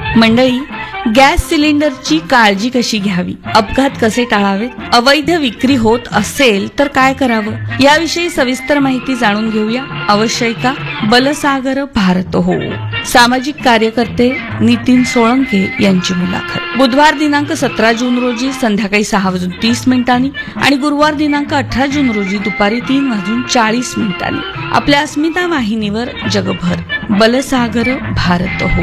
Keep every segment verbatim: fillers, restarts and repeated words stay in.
मंडळी, गॅस सिलेंडरची काळजी कशी घ्यावी, अपघात कसे टाळावेत, अवैध विक्री होत असेल तर काय करावं, याविषयी सविस्तर माहिती जाणून घेऊया. अवश्य ऐका बलसागर भारत हो. सामाजिक कार्यकर्ते नितीन सोळंके यांची मुलाखत. बुधवार दिनांक सतरा जून रोजी संध्याकाळी सहा वाजून तीस मिनिटांनी आणि गुरुवार दिनांक अठरा जून रोजी दुपारी तीन वाजून चाळीस मिनिटांनी आपल्या अस्मिता वाहिनीवर जगभर बलसागर भारत हो.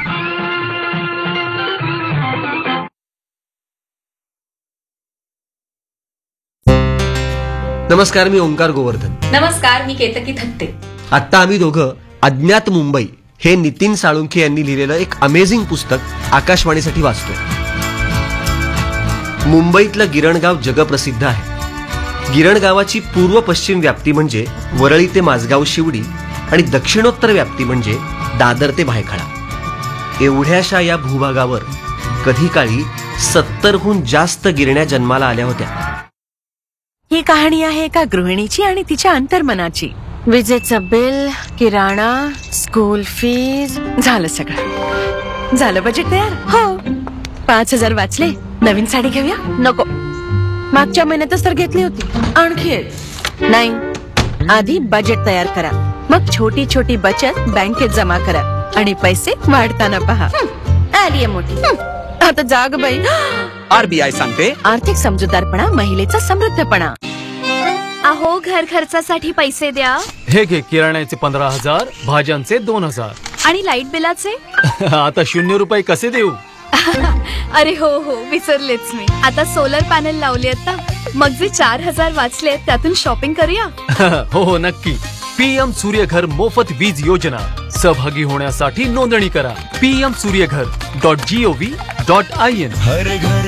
नमस्कार, मी ओंकार गोवर्धन. नमस्कार, मी केतकी थत्ते. आता आम्ही दोघं अज्ञात मुंबई हे नितीन साळुंखे यांनी लिहिलेलं एक अमेझिंग पुस्तक आकाशवाणीसाठी वाचतो. मुंबईतलं गिरणगाव जगप्रसिद्ध आहे. गिरणगावाची पूर्व पश्चिम व्याप्ती म्हणजे वरळी ते माझगाव शिवडी आणि दक्षिणोत्तर व्याप्ती म्हणजे दादर ते भायखळा. एवढ्याशा या भूभागावर कधी काळी सत्तरहून जास्त गिरण्या जन्माला आल्या होत्या. ही कहाणी आहे एका गृहिणीची आणि तिच्या अंतर्मनाची. विजेचं बिल, किराणा, स्कूल फीज, झालं सगळं. झालं बजेट तयार? हो. पाच हजार वाचले. नवीन साडी घेऊया? नको. मागच्या महिन्यातच तर घेतली होती. आणखी नाही. आधी बजेट तयार करा, मग छोटी छोटी बचत बँकेत जमा करा आणि पैसे वाढताना पहा. आली मोठी. आता जाग बाई. आरबीआय सांगते, आर्थिक समजूतदारपणा महिलेचा समृद्धपणा. अहो, घर खर्चासाठी पैसे द्या. हे घे किराण्याचे पंधरा हजार, भाज्यांचे दोन हजार आणि लाईट बिलाचे आता शून्य रुपये कसे देऊ? अरे हो हो, विसरलेच मी. आता सोलर पॅनल लावले आता, मग जे चार हजार वाचले त्यातून शॉपिंग करूया. हो हो, नक्की. पीएम सूर्यघर मोफत वीज योजना. सहभागी होण्यासाठी नोंदणी करा. PM Surya Ghar dot G O V dot I N.